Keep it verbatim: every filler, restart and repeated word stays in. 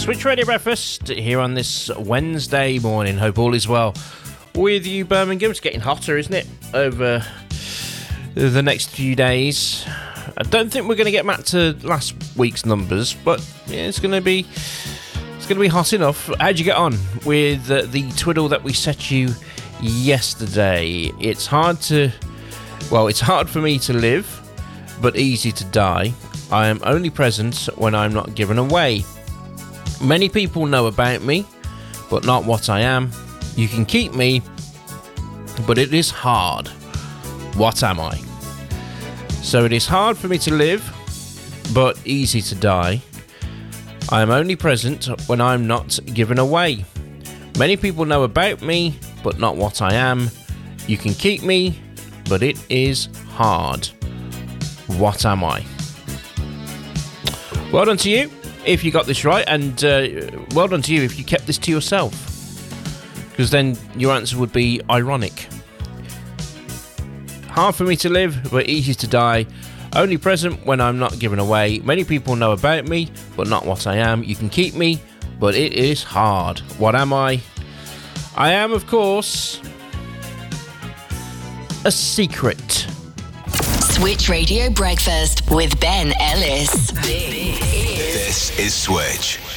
Switch Radio Breakfast here on this Wednesday morning. Hope all is well with you, Birmingham. It's getting hotter, isn't it, over the next few days. I don't think we're going to get back to last week's numbers, but yeah, it's going to be it's going to be hot enough. How'd you get on with uh, the twiddle that we set you yesterday? It's hard to, well, it's hard for me to live, but easy to die. I am only present when I'm not given away. Many people know about me, but not what I am. You can keep me, but it is hard. What am I? So it is hard for me to live, but easy to die. I am only present when I'm not given away. Many people know about me, but not what I am. You can keep me, but it is hard. What am I? Well done to you if you got this right, and uh, well done to you if you kept this to yourself, because then your answer would be ironic. Hard for me to live, but easy to die. Only present when I'm not given away. Many people know about me, but not what I am. You can keep me, but it is hard. What am I? I am, of course, a secret. Switch Radio Breakfast with Ben Ellis. This is Switch.